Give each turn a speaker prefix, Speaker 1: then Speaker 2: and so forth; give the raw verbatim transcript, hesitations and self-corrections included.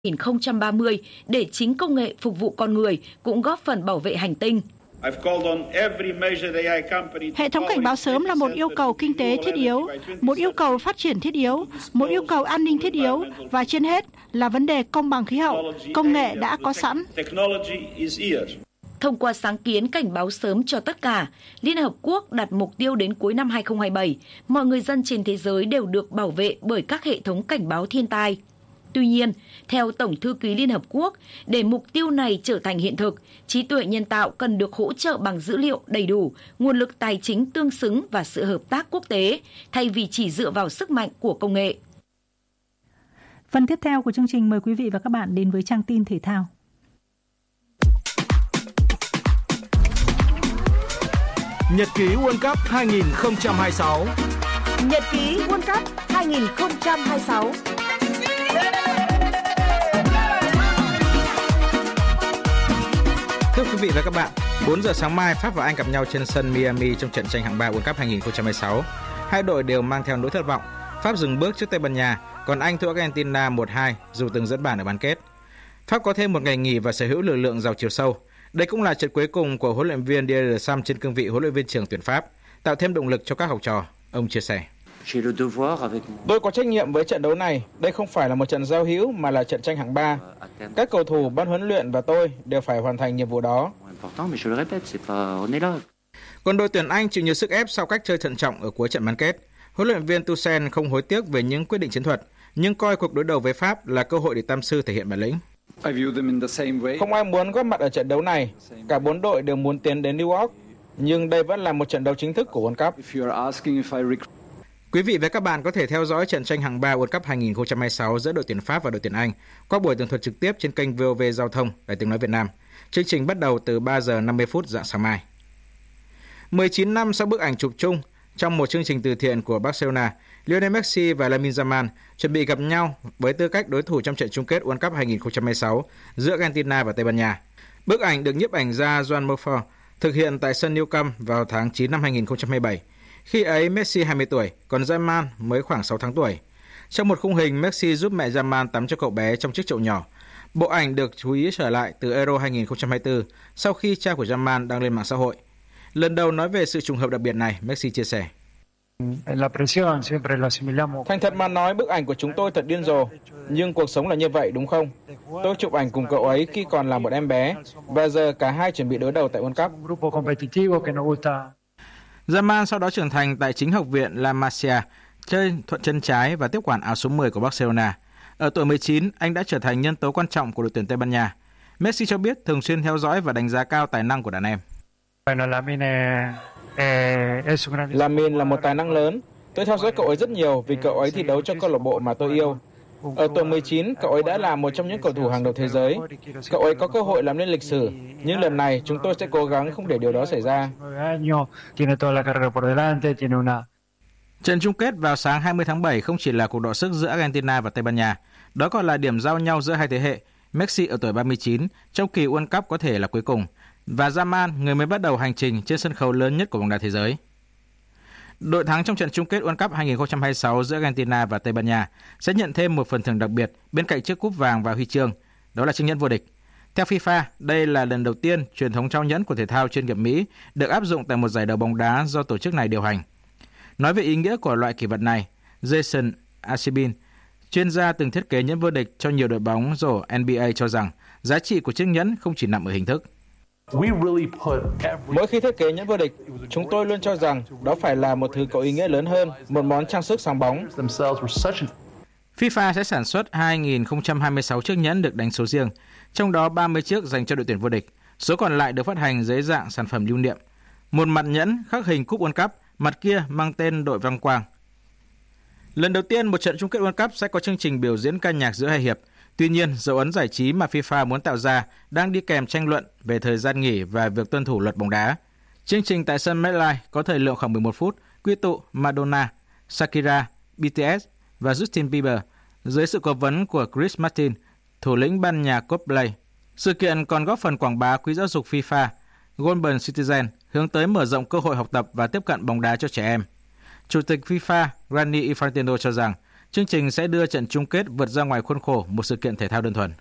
Speaker 1: hai không ba mươi để chính công nghệ phục vụ con người cũng góp phần bảo vệ hành tinh.
Speaker 2: Hệ thống cảnh báo sớm là một yêu cầu kinh tế thiết yếu, một yêu cầu phát triển thiết yếu, một yêu cầu an ninh thiết yếu và trên hết là vấn đề công bằng khí hậu. Công nghệ đã có sẵn.
Speaker 1: Thông qua sáng kiến cảnh báo sớm cho tất cả, Liên Hợp Quốc đặt mục tiêu đến cuối năm hai không hai bảy, mọi người dân trên thế giới đều được bảo vệ bởi các hệ thống cảnh báo thiên tai. Tuy nhiên, theo Tổng thư ký Liên Hợp Quốc, để mục tiêu này trở thành hiện thực, trí tuệ nhân tạo cần được hỗ trợ bằng dữ liệu đầy đủ, nguồn lực tài chính tương xứng và sự hợp tác quốc tế, thay vì chỉ dựa vào sức mạnh của công nghệ.
Speaker 3: Phần tiếp theo của chương trình mời quý vị và các bạn đến với trang tin thể thao.
Speaker 4: Nhật ký World Cup hai không hai sáu.
Speaker 5: Nhật ký World Cup hai không hai sáu.
Speaker 6: Thưa quý vị và các bạn, bốn giờ sáng mai Pháp và Anh gặp nhau trên sân Miami trong trận tranh hạng ba World Cup hai không hai sáu. Hai đội đều mang theo nỗi thất vọng. Pháp dừng bước trước Tây Ban Nha, còn Anh thua Argentina một hai dù từng dẫn bàn ở bán kết. Pháp có thêm một ngày nghỉ và sở hữu lực lượng giàu chiều sâu. Đây cũng là trận cuối cùng của huấn luyện viên Didier Deschamps trên cương vị huấn luyện viên trưởng tuyển Pháp, tạo thêm động lực cho các học trò. Ông chia sẻ:
Speaker 7: Tôi có trách nhiệm với trận đấu này. Đây không phải là một trận giao hữu mà là trận tranh hạng ba. Các cầu thủ, ban huấn luyện và tôi đều phải hoàn thành nhiệm vụ đó.
Speaker 6: Còn đội tuyển Anh chịu nhiều sức ép sau cách chơi thận trọng ở cuối trận bán kết. Huấn luyện viên Tuchel không hối tiếc về những quyết định chiến thuật, nhưng coi cuộc đối đầu với Pháp là cơ hội để tam sư thể hiện bản lĩnh.
Speaker 7: Không ai muốn góp mặt ở trận đấu này. Cả bốn đội đều muốn tiến đến New York, nhưng đây vẫn là một trận đấu chính thức của World Cup.
Speaker 6: Quý vị và các bạn có thể theo dõi trận tranh hạng ba World Cup hai không hai sáu giữa đội tuyển Pháp và đội tuyển Anh qua buổi tường thuật trực tiếp trên kênh vê o vê Giao thông Đài Tiếng nói Việt Nam. Chương trình bắt đầu từ ba giờ năm mươi phút rạng sáng mai. mười chín năm sau bức ảnh chụp chung trong một chương trình từ thiện của Barcelona, Lionel Messi và Lamine Yamal chuẩn bị gặp nhau với tư cách đối thủ trong trận chung kết World Cup hai không hai sáu giữa Argentina và Tây Ban Nha. Bức ảnh được nhiếp ảnh gia Joan Mofor thực hiện tại sân Nou Camp vào tháng chín năm hai không hai bảy. Khi ấy Messi hai mươi tuổi, còn Yamal mới khoảng sáu tháng tuổi. Trong một khung hình, Messi giúp mẹ Yamal tắm cho cậu bé trong chiếc chậu nhỏ. Bộ ảnh được chú ý trở lại từ Euro hai không hai tư sau khi cha của Yamal đăng lên mạng xã hội. Lần đầu nói về sự trùng hợp đặc biệt này, Messi chia sẻ:
Speaker 7: Thành thật mà nói, bức ảnh của chúng tôi thật điên rồ, nhưng cuộc sống là như vậy đúng không? Tôi chụp ảnh cùng cậu ấy khi còn là một em bé, và giờ cả hai chuẩn bị đối đầu tại World Cup.
Speaker 6: Yamal sau đó trưởng thành tại chính học viện La Masia, chơi thuận chân trái và tiếp quản áo số mười của Barcelona. Ở tuổi mười chín, anh đã trở thành nhân tố quan trọng của đội tuyển Tây Ban Nha. Messi cho biết thường xuyên theo dõi và đánh giá cao tài năng của đàn em.
Speaker 7: Lamine là một tài năng lớn. Tôi theo dõi cậu ấy rất nhiều vì cậu ấy thi đấu cho câu lạc bộ mà tôi yêu. Ở tuổi mười chín, cậu ấy đã là một trong những cầu thủ hàng đầu thế giới. Cậu ấy có cơ hội làm nên lịch sử, nhưng lần này chúng tôi sẽ cố gắng không để điều đó xảy ra.
Speaker 6: Trận chung kết vào sáng hai mươi tháng bảy không chỉ là cuộc đọ sức giữa Argentina và Tây Ban Nha, đó còn là điểm giao nhau giữa hai thế hệ. Messi ở tuổi ba mươi chín, trong kỳ World Cup có thể là cuối cùng, và Yamal, người mới bắt đầu hành trình trên sân khấu lớn nhất của bóng đá thế giới. Đội thắng trong trận chung kết World Cup hai không hai sáu giữa Argentina và Tây Ban Nha sẽ nhận thêm một phần thưởng đặc biệt bên cạnh chiếc cúp vàng và huy chương, đó là chiếc nhẫn vô địch. Theo FIFA, đây là lần đầu tiên truyền thống trao nhẫn của thể thao chuyên nghiệp Mỹ được áp dụng tại một giải đấu bóng đá do tổ chức này điều hành. Nói về ý nghĩa của loại kỷ vật này, Jason Asibin, chuyên gia từng thiết kế nhẫn vô địch cho nhiều đội bóng rổ N B A cho rằng giá trị của chiếc nhẫn không chỉ nằm ở hình thức.
Speaker 7: Mỗi khi thiết kế nhẫn vô địch, chúng tôi luôn cho rằng đó phải là một thứ có ý nghĩa lớn hơn, một món trang sức sáng bóng.
Speaker 6: FIFA sẽ sản xuất hai không hai sáu chiếc nhẫn được đánh số riêng, trong đó ba mươi chiếc dành cho đội tuyển vô địch. Số còn lại được phát hành dưới dạng sản phẩm lưu niệm. Một mặt nhẫn khắc hình cúp World Cup, mặt kia mang tên đội Vang Quang. Lần đầu tiên một trận chung kết World Cup sẽ có chương trình biểu diễn ca nhạc giữa hai hiệp. Tuy nhiên, dấu ấn giải trí mà FIFA muốn tạo ra đang đi kèm tranh luận về thời gian nghỉ và việc tuân thủ luật bóng đá. Chương trình tại sân MetLife có thời lượng khoảng mười một phút, quy tụ Madonna, Shakira, B T S và Justin Bieber dưới sự cố vấn của Chris Martin, thủ lĩnh ban nhạc Coldplay. Sự kiện còn góp phần quảng bá quỹ giáo dục FIFA Golden Citizen, hướng tới mở rộng cơ hội học tập và tiếp cận bóng đá cho trẻ em. Chủ tịch FIFA Gianni Infantino cho rằng Chương trình sẽ đưa trận chung kết vượt ra ngoài khuôn khổ một sự kiện thể thao đơn thuần.